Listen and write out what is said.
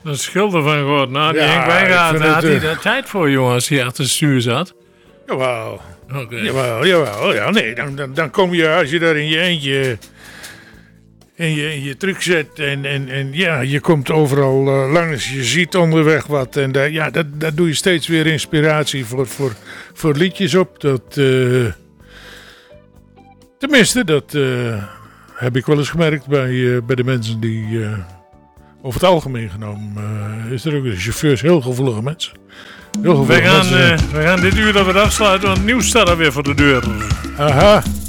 Een schilder van geworden. Nou, die Ja, Henk Wijngaard, ik vind had het, hij de tijd voor, jongen, als hij achter het stuur zat. Jawel. Oké. Jawel. Ja, nee, dan kom je, als je daar in je eentje in je truck zet en ja, je komt overal langs, je ziet onderweg wat. En daar doe je steeds weer inspiratie voor liedjes op. Tenminste, dat heb ik wel eens gemerkt bij de mensen die... over het algemeen genomen is er ook de chauffeurs heel gevoelige mensen. We gaan dit uur dat we afsluiten, want het nieuws staat alweer voor de deur. Aha.